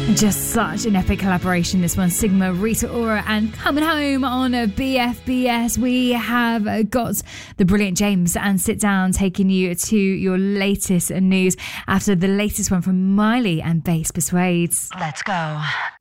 Just such an epic collaboration, this one. Sigma, Rita Ora, and coming home on a BFBS, we have got the brilliant James and Sit Down, taking you to your latest news after the latest one from Miley and Bass Persuades. Let's go.